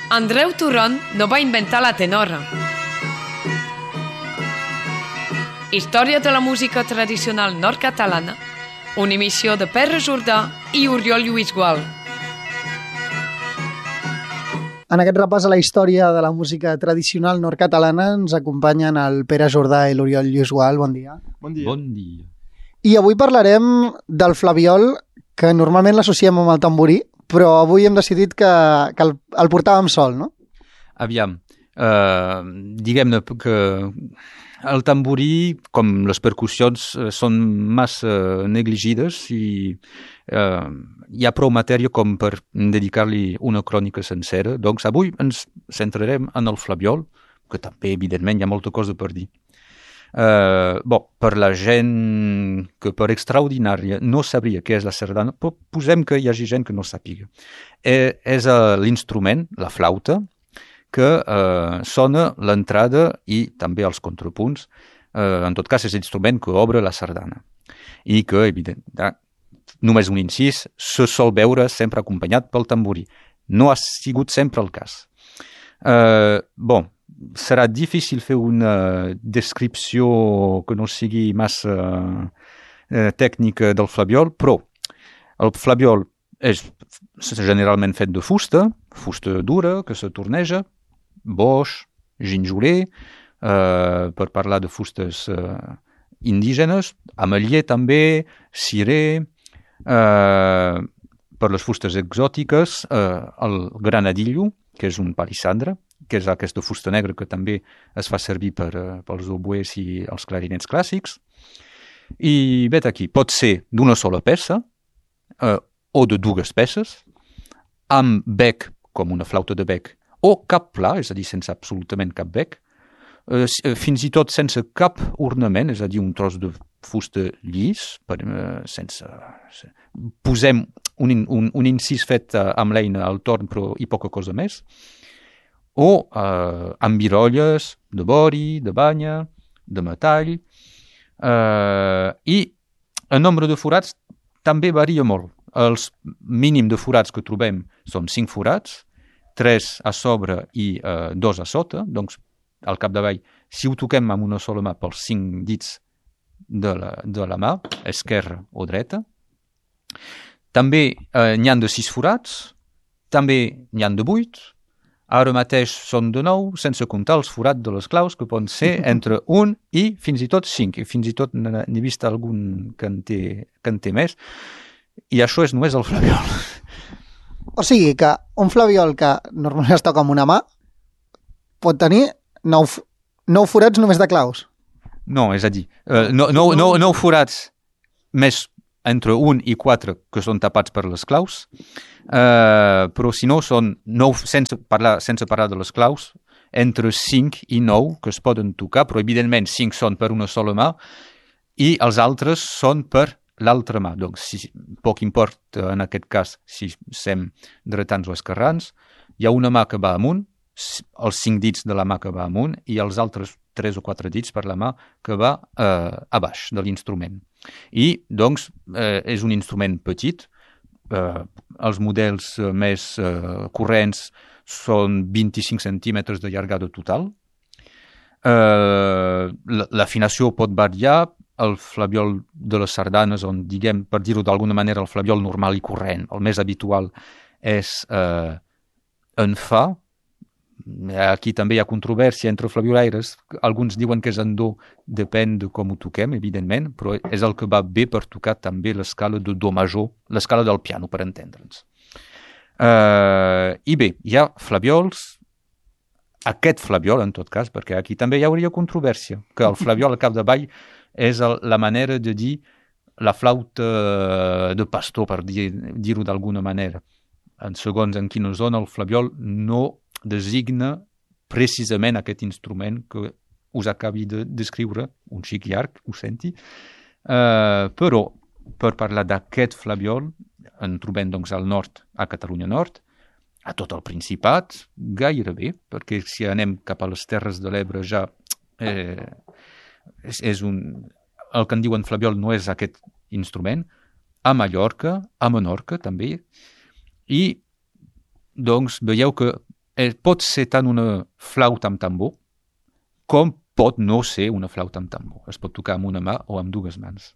Andreu Turon no va inventar la tenora. Història de la música tradicional nord-catalana, una emissió de Pere Jordà i Oriol Lluís Gual. En aquest repàs a la història de la música tradicional nord-catalana ens acompanyen el Pere Jordà i l'Oriol Lluís Gual. Bon dia. Bon dia. Bon dia. I avui parlarem del flabiol, que normalment l'associem amb el tamborí, però avui hem decidit que el portàvem sol, no? Aviam, diguem-ne que el tamborí, com les percussions, són massa negligides i hi ha prou matèria com per dedicar-li una crònica sencera. Doncs avui ens centrarem en el flabiol, que també, evidentment, hi ha molta cosa per dir. Per la gent que per extraordinària no sabria què és la sardana, però posem que hi hagi gent que no sàpiga. És l'instrument, la flauta, que sona l'entrada i també els contrapunts. En tot cas, és l'instrument que obre la sardana i que, evidentment, només un incís, se sol veure sempre acompanyat pel tamborí. No ha sigut sempre el cas. Serà difícil fer una descripció que no sigui massa tècnica del flabiol, però el flabiol és generalment fet de fusta dura, que se torneja, boix, ginjoler, per parlar de fustes indígenes, ametller també, cirer, per les fustes exòtiques, el granadillo, que és un palissandre, que és aquesta fusta negra que també es fa servir pels oboès i els clarinets clàssics. I vet aquí, pot ser d'una sola peça o de dues peces, amb bec, com una flauta de bec, o cap pla, és a dir, sense absolutament cap bec, fins i tot sense cap ornament, és a dir, un tros de fusta llis, posem un incís fet amb l'eina al torn, però i poca cosa més, o amb virolles de bori, de banya, de metall, i el nombre de forats també varia molt. Els mínim de forats que trobem són 5 forats, 3 a sobre i 2 a sota, doncs al capdavall, si ho toquem amb una sola mà pels 5 dits de la mà, esquerra o dreta. També n'hi ha de 6 forats, també n'hi ha de 8, ara mateix són de 9, sense comptar els forats de les claus, que poden ser entre 1 i fins i tot 5. I fins i tot n'he vist algun que en té més. I això és només el flabiol. O sigui que un flabiol que normalment es toca amb una mà pot tenir 9 forats només de claus. No, és a dir, 9 forats més entre 1 i 4 que són tapats per les claus, però si no són 9, sense parlar de les claus, entre 5 i 9 que es poden tocar, però evidentment 5 són per una sola mà i els altres són per l'altra mà. Doncs poc importa en aquest cas si som dretans o esquerrans, hi ha una mà que va amunt, els 5 dits de la mà que va amunt i els altres 3 o 4 dits per la mà que va a baix de l'instrument. I, doncs, és un instrument petit. Els models més corrents són 25 centímetres de llargada total. L'afinació pot variar. El flabiol de les sardanes, on, diguem, per dir-ho d'alguna manera, el flabiol normal i corrent, el més habitual, és en fa. Aquí també hi ha controvèrsia entre flabiolaires. Alguns diuen que és en do, depèn de com ho toquem, evidentment, però és el que va bé per tocar també l'escala de do major, l'escala del piano, per entendre'ns. I bé, hi ha flabiols, aquest flabiol, en tot cas, perquè aquí també hi hauria controvèrsia, que el flabiol al capdavall és la manera de dir la flauta de pastor, per dir-ho d'alguna manera. Segons en quina zona el flabiol no designa precisament aquest instrument que us acabi de descriure, un xic llarg, ho senti, però per parlar d'aquest flabiol en trobem doncs al nord, a Catalunya Nord, a tot el Principat, gairebé, perquè si anem cap a les Terres de l'Ebre ja el que en diuen flabiol no és aquest instrument, a Mallorca, a Menorca també, i doncs veieu que pot ser tant una flauta amb tambor com pot no ser una flauta amb tambor. Es pot tocar amb una mà o amb dues mans.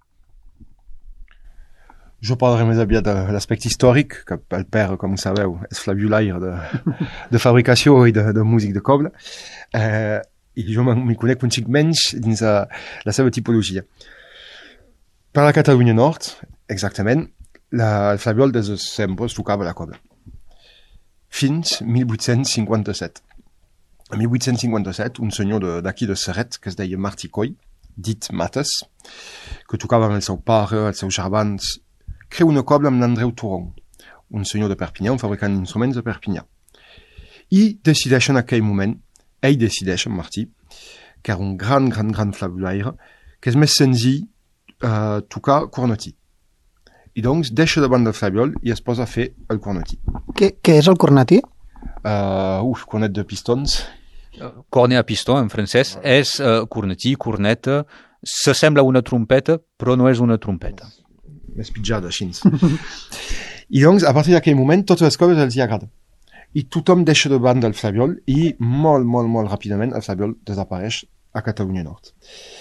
Jo parlaré més aviat de l'aspecte històric, que el père, com sabeu, és flabiolaire de fabricació i de músic de coble, i jo m'hi conec un xic menys dins la seva tipologia. Per la Catalunya Nord, exactament, el flabiol des de sempre es tocava la cobla. Fins 1857. En 1857, un senyor d'aquí de Serret, que es deia Martí Coll, dit Mates, que tocava amb el seu pare, els seus germans, creu una cobla amb l'Andreu Turon, un senyor de Perpinyà, un fabricant d'instruments de Perpinyà. I decideix en aquell moment, ell decideix, en Martí, que era un gran flabiolaire, que és més senzill tocar cornetí. I doncs deixa de banda el flabiol i es posa a fer el cornetí. Què és el cornetí? Cornet de pistons. Cornet a pistó, en francès, és cornetí, corneta, s'assembla a una trompeta, però no és una trompeta. Més pitjada, així. I doncs, a partir d'aquell moment, totes les coses els hi agrada. I tothom deixa de banda el flabiol i molt ràpidament el flabiol desapareix a Catalunya Nord.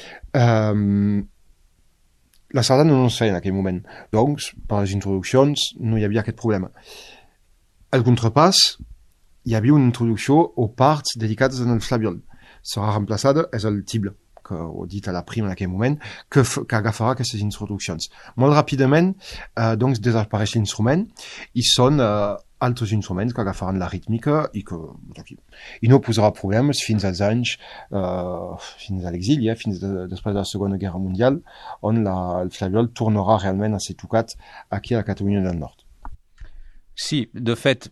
La sardana no es feia en aquell moment. Doncs, per les introduccions, no hi havia aquest problema. Al contrapàs, hi havia una introducció o parts dedicades al flabiol. Serà reemplaçada, és el tible, que ho he dit a la prima en aquell moment, que agafarà aquestes introduccions. Molt ràpidament, doncs, desapareix l'instrument i són altres instruments que agafaran la rítmica i no posarà problemes fins als anys, fins a l'exili, fins després de la Segona Guerra Mundial, on el flabiol tornarà realment a ser tocat aquí a la Catalunya del Nord. Sí, de fet,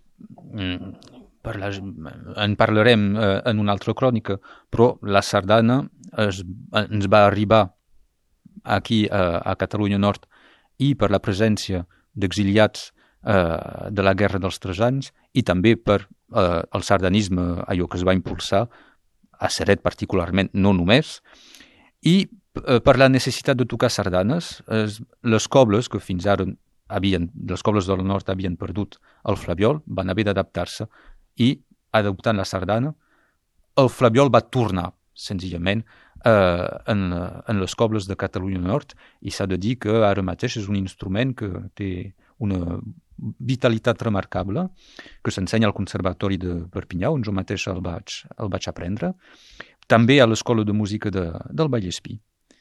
en parlarem en una altra crònica, però la sardana ens va arribar aquí a Catalunya Nord i per la presència d'exiliats de la Guerra dels 3 anys i també per el sardanisme, allò que es va impulsar a Ceret particularment, no només, i per la necessitat de tocar sardanes, les cobles que fins ara les cobles del nord havien perdut el flabiol, van haver d'adaptar-se i, adoptant la sardana, el flabiol va tornar senzillament en les cobles de Catalunya Nord i s'ha de dir que ara mateix és un instrument que té una vitalitat remarcable, que s'ensenya al Conservatori de Perpinyà, on jo mateix el vaig aprendre, també a l'Escola de Música del Vallespí.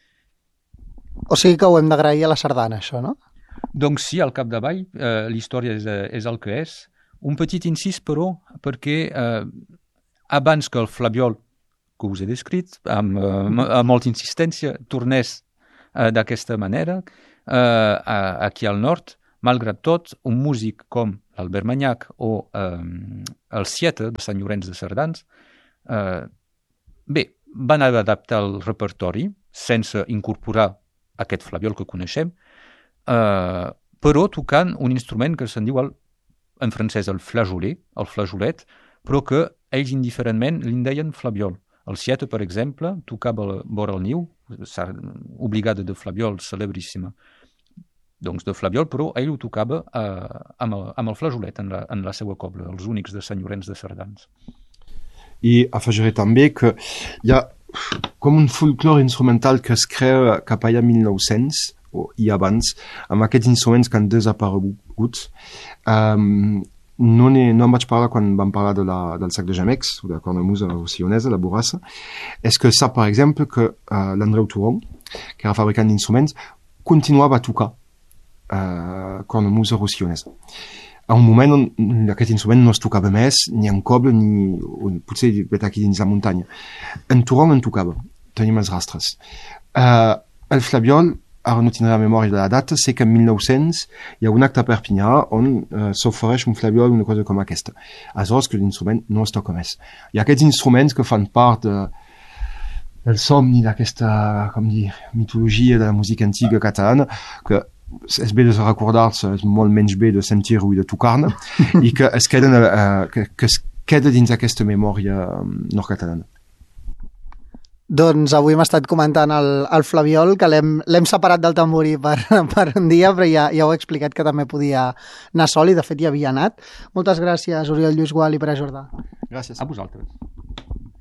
O sigui que ho hem d'agrair a la sardana, això, no? Doncs sí, al capdavall, l'història és el que és. Un petit incís, però, perquè abans que el flabiol, que us he descrit, amb molta insistència, tornés d'aquesta manera, aquí al nord, malgrat tot, un músic com l'Albert Manyac o el Siete de Sant Llorenç de Cerdans, van adaptar el repertori sense incorporar aquest flabiol que coneixem, però tocant un instrument que se'n diu en francès el flageolet, però que ells indiferentment li deien flabiol. El Siete, per exemple, tocava vora el niu, obligada de flabiol, celebríssima, doncs de flabiol, però ell ho tocava amb el flageolet en la seva cobla, els únics de Sant Llorenç de Cerdans. I afegiré també que hi ha com un folklore instrumental que es crea cap allà 1900 i abans, amb aquests instruments que han desaparegut. No en vaig parlar quan vam parlar del sac de Jamex, o de la cornamusa sionesa, la borrassa. És que sap, per exemple, que l'Andreu Turon, que era fabricant d'instruments, continuava a tocar cornamusa sionesa. A un moment on aquest instrument no es tocava més, ni en coble, ni potser aquí dins la muntanya. En Turon en tocava, tenim els rastres. El flabiol, ara no tindré la memòria de la data, sé que en 1900 hi ha un acte a Perpinyà on s'ofereix un flabiol, una cosa com aquesta. Aleshores que l'instrument no es toca més. Hi ha aquests instruments que fan part del somni d'aquesta, com dir, mitologia de la música antiga catalana, que és bé de recordar-se, és molt menys bé de sentir-ho i de tocar-ne, i que es queda dins aquesta memòria nord-catalana. Doncs avui hem estat comentant el flabiol, que l'hem separat del tamborí per un dia, però ja ho he explicat que també podia anar sol i de fet ja havia anat. Moltes gràcies, Oriol Lluís Gual i Pere Jordà. Gràcies. A vosaltres.